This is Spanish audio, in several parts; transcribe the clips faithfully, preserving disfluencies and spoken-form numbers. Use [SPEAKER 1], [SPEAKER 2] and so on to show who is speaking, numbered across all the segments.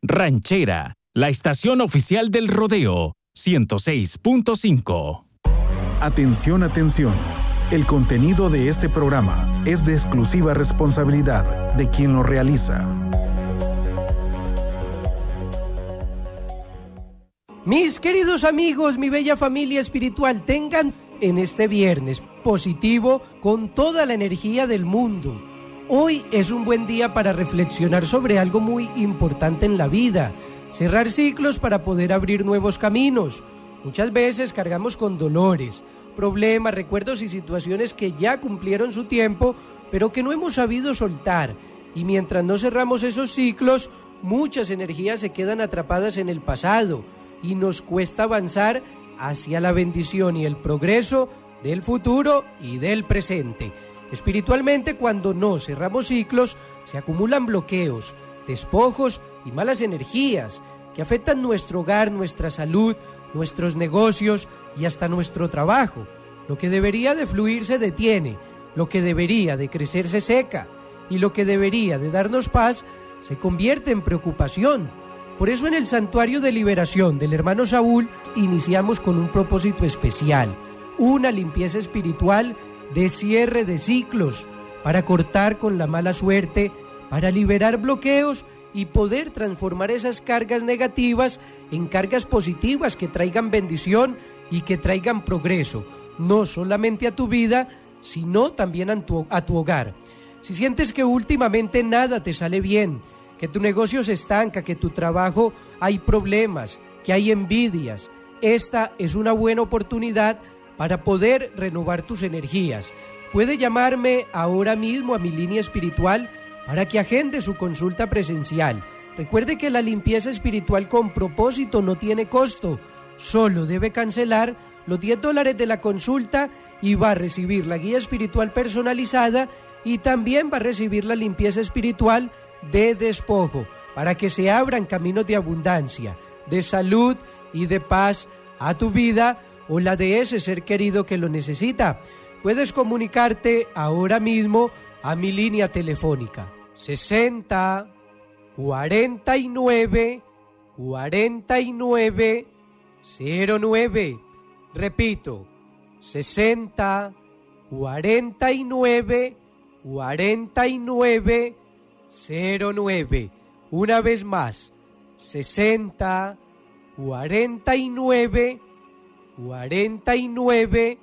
[SPEAKER 1] Ranchera, la estación oficial del rodeo, ciento seis punto cinco.
[SPEAKER 2] Atención, atención. El contenido de este programa es de exclusiva responsabilidad de quien lo realiza.
[SPEAKER 3] Mis queridos amigos, mi bella familia espiritual, tengan en este viernes positivo con toda la energía del mundo. Hoy es un buen día para reflexionar sobre algo muy importante en la vida, cerrar ciclos para poder abrir nuevos caminos. Muchas veces cargamos con dolores, problemas, recuerdos y situaciones que ya cumplieron su tiempo, pero que no hemos sabido soltar. Y mientras no cerramos esos ciclos, muchas energías se quedan atrapadas en el pasado y nos cuesta avanzar hacia la bendición y el progreso del futuro y del presente. Espiritualmente, cuando no cerramos ciclos, se acumulan bloqueos, despojos y malas energías que afectan nuestro hogar, nuestra salud, nuestros negocios y hasta nuestro trabajo. Lo que debería de fluir se detiene, lo que debería de crecer se seca y lo que debería de darnos paz se convierte en preocupación. Por eso en el Santuario de Liberación del Hermano Saúl iniciamos con un propósito especial, una limpieza espiritual de cierre de ciclos, para cortar con la mala suerte, para liberar bloqueos y poder transformar esas cargas negativas en cargas positivas que traigan bendición y que traigan progreso, no solamente a tu vida, sino también a tu, a tu hogar. Si sientes que últimamente nada te sale bien, que tu negocio se estanca, que tu trabajo hay problemas, que hay envidias, esta es una buena oportunidad para poder renovar tus energías. Puede llamarme ahora mismo a mi línea espiritual para que agende su consulta presencial. Recuerde que la limpieza espiritual con propósito no tiene costo, solo debe cancelar los diez dólares de la consulta y va a recibir la guía espiritual personalizada y también va a recibir la limpieza espiritual de despojo para que se abran caminos de abundancia, de salud y de paz a tu vida o la de ese ser querido que lo necesita. Puedes comunicarte ahora mismo a mi línea telefónica sesenta, cuarenta y nueve, cuarenta y nueve, cero nueve. Repito, sesenta, cuarenta y nueve, cuarenta y nueve, cero nueve. Una vez más, sesenta, cuarenta y nueve, cuarenta y nueve,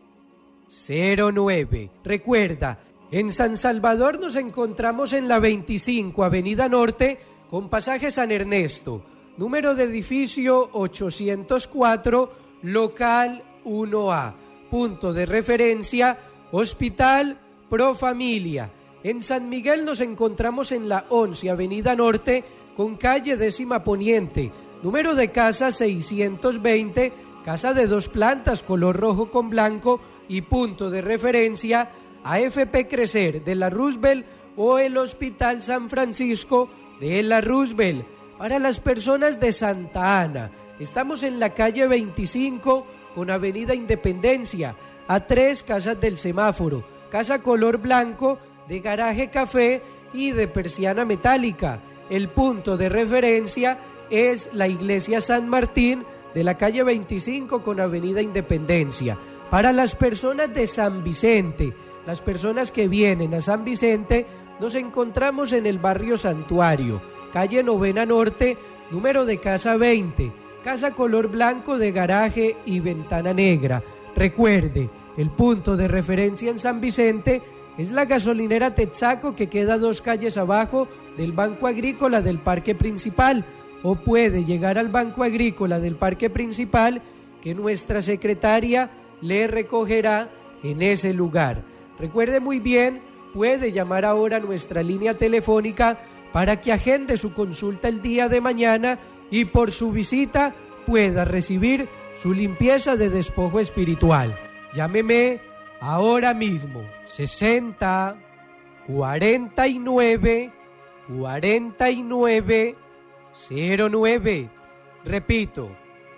[SPEAKER 3] cero nueve. Recuerda, en San Salvador nos encontramos en la veinticinco Avenida Norte con pasaje San Ernesto, número de edificio ochocientos cuatro, local uno A, punto de referencia Hospital Pro Familia. En San Miguel nos encontramos en la once Avenida Norte con calle Décima Poniente, número de casa seiscientos veinte, casa de dos plantas color rojo con blanco y punto de referencia A F P Crecer de la Roosevelt o el Hospital San Francisco de la Roosevelt. Para las personas de Santa Ana, estamos en la calle veinticinco con Avenida Independencia, a tres casas del semáforo, casa color blanco de garaje café y de persiana metálica. El punto de referencia es la Iglesia San Martín de la calle veinticinco con Avenida Independencia. Para las personas de San Vicente, las personas que vienen a San Vicente, nos encontramos en el barrio Santuario, calle Novena Norte, número de casa veinte, casa color blanco de garaje y ventana negra. Recuerde, el punto de referencia en San Vicente es la gasolinera Texaco, que queda dos calles abajo del Banco Agrícola del Parque Principal, o puede llegar al Banco Agrícola del Parque Principal, que nuestra secretaria le recogerá en ese lugar. Recuerde muy bien, puede llamar ahora a nuestra línea telefónica para que agende su consulta el día de mañana y por su visita pueda recibir su limpieza de despojo espiritual. Llámeme ahora mismo, sesenta, cuarenta y nueve, cuarenta y nueve, cero nueve. Repito,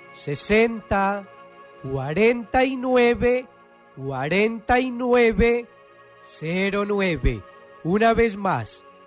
[SPEAKER 3] sesenta, cuarenta y nueve, cuarenta y nueve, cero nueve. Una vez más,